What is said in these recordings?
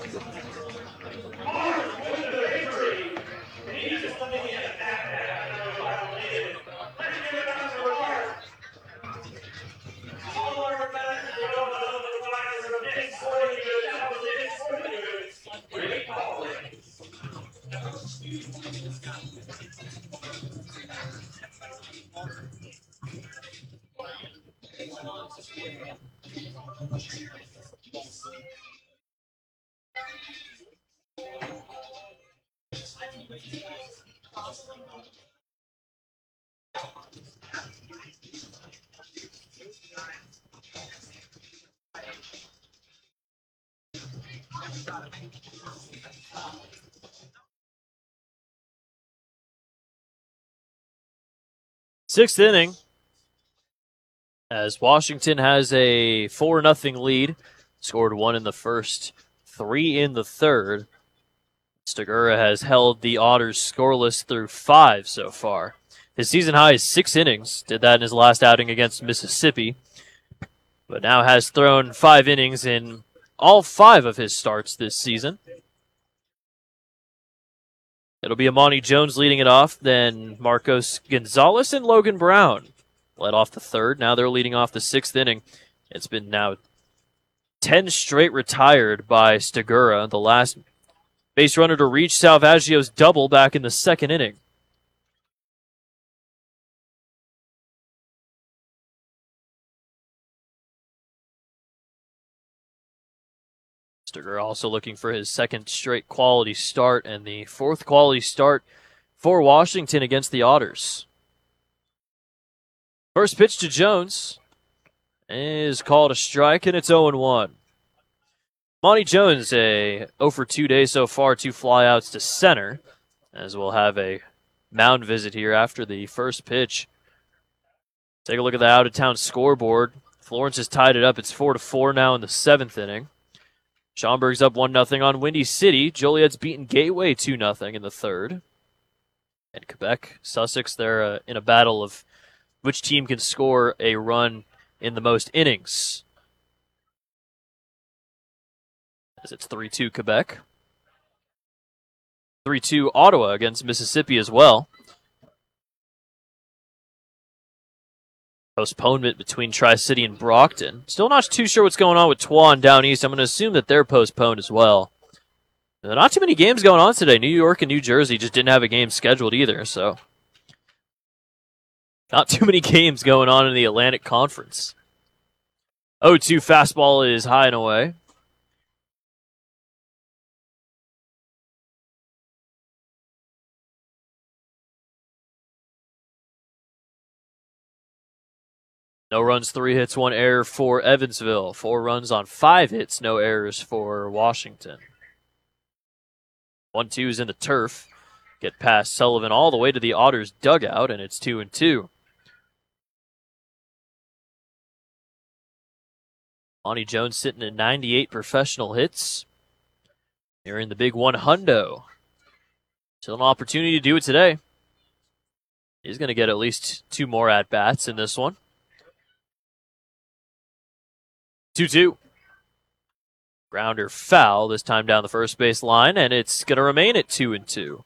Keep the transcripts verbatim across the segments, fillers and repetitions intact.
Sixth inning, as Washington has a four nothing lead, scored one in the first, three in the third. Stigura has held the Otters scoreless through five so far. His season high is six innings, did that in his last outing against Mississippi, but now has thrown five innings in all five of his starts this season. It'll be Amani Jones leading it off, then Marcos Gonzalez and Logan Brown led off the third. Now they're leading off the sixth inning. It's been now ten straight retired by Stigura, the last base runner to reach Salvaggio's double back in the second inning. Stigura also looking for his second straight quality start and the fourth quality start for Washington against the Otters. First pitch to Jones is called a strike, and it's oh and one. Monty Jones, a oh for two day so far, two flyouts to center, as we'll have a mound visit here after the first pitch. Take a look at the out-of-town scoreboard. Florence has tied it up. It's four to four now in the seventh inning. Schaumburg's up one nothing on Windy City. Joliet's beaten Gateway two nothing in the third. And Quebec, Sussex, they're uh, in a battle of which team can score a run in the most innings. As it's three two Quebec. three two Ottawa against Mississippi as well. Postponement between Tri-City and Brockton. Still not too sure what's going on with Twan down east. I'm going to assume that they're postponed as well. Not too many games going on today. New York and New Jersey just didn't have a game scheduled either, so not too many games going on in the Atlantic Conference. oh two fastball is high and away. No runs, three hits, one error for Evansville. Four runs on five hits, no errors for Washington. one two is in the turf. Get past Sullivan all the way to the Otters dugout, and it's two and two. Lonnie Jones sitting at ninety-eight professional hits. Here in the big one hundo. Still an opportunity to do it today. He's going to get at least two more at-bats in this one. two two. Grounder foul, this time down the first base line, and it's going to remain at two and two.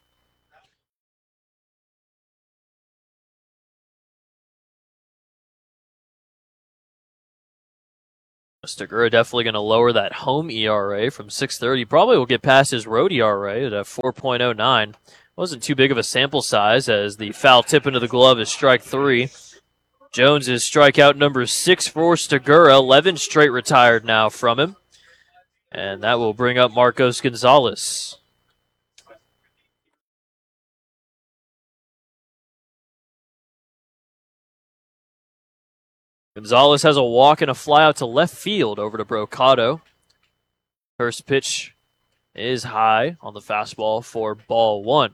Stigura definitely going to lower that home E R A from six thirty. Probably will get past his road E R A at a four point oh nine. Wasn't too big of a sample size as the foul tip into the glove is strike three. Jones is strikeout number six for Stigura. eleven straight retired now from him. And that will bring up Marcos Gonzalez. Gonzalez has a walk and a fly out to left field over to Brocado. First pitch is high on the fastball for ball one.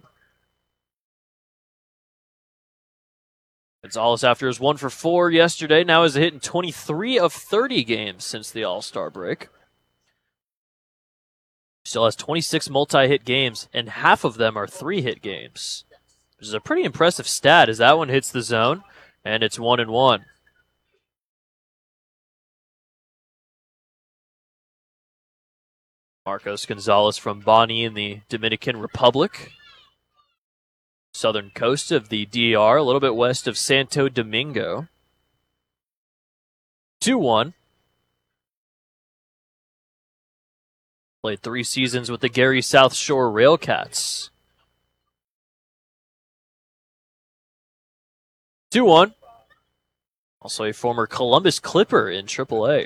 Gonzalez, after his one for four yesterday, now has a hit in twenty-three of thirty games since the All-Star break. Still has twenty-six multi-hit games, and half of them are three-hit games, which is a pretty impressive stat as that one hits the zone, and it's one and one. Marcos Gonzalez from Bani in the Dominican Republic. Southern coast of the D R, a little bit west of Santo Domingo. two one. Played three seasons with the Gary South Shore Railcats. two one. Also a former Columbus Clipper in triple A.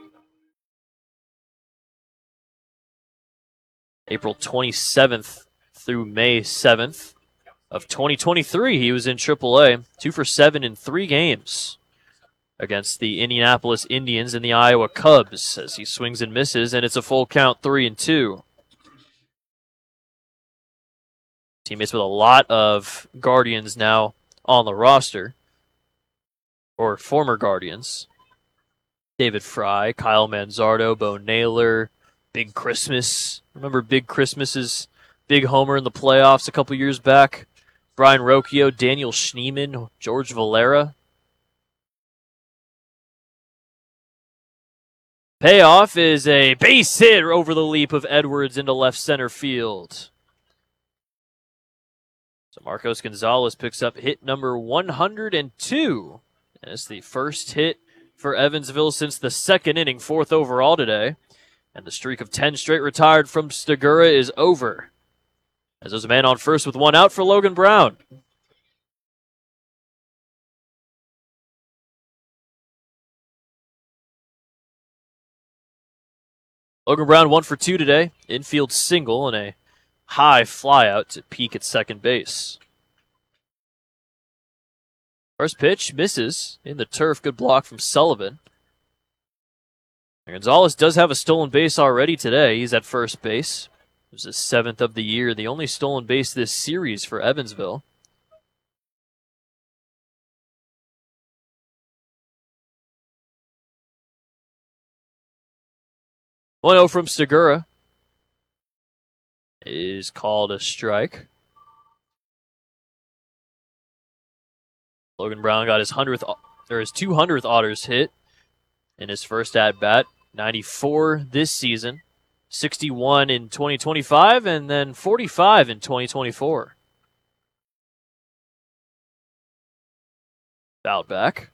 April twenty-seventh through May seventh of twenty twenty-three, he was in triple A. Two for seven in three games against the Indianapolis Indians and the Iowa Cubs as he swings and misses, and it's a full count, three and two. Teammates with a lot of Guardians now on the roster, or former Guardians. David Fry, Kyle Manzardo, Bo Naylor, Big Christmas. Remember Big Christmas's big homer in the playoffs a couple years back? Brian Rocchio, Daniel Schneemann, George Valera. Payoff is a base hit over the leap of Edwards into left center field. So Marcos Gonzalez picks up hit number one hundred two. And it's the first hit for Evansville since the second inning, fourth overall today. And the streak of ten straight retired from Stigura is over, as there's a man on first with one out for Logan Brown. Logan Brown one for two today. Infield single and a high flyout to peak at second base. First pitch misses in the turf. Good block from Sullivan. Gonzalez does have a stolen base already today. He's at first base. It was his seventh of the year, the only stolen base this series for Evansville. one oh from Stigura is called a strike. Logan Brown got his hundredth or his two hundredth Otters hit in his first at bat. ninety-four this season, sixty-one in twenty twenty-five, and then forty-five in twenty twenty-four. Fouled back.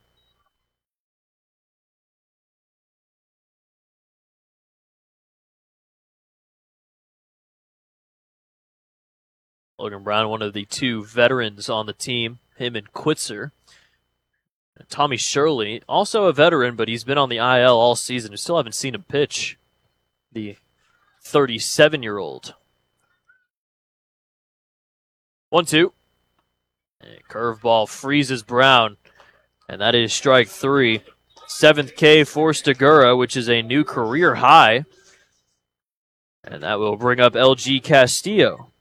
Logan Brown, one of the two veterans on the team, him and Quitzer. Tommy Shirley, also a veteran, but he's been on the I L all season. We still haven't seen him pitch. The thirty-seven-year-old. one two. Curveball freezes Brown, and that is strike three. Seventh K for Stigura, which is a new career high. And that will bring up L G Castillo.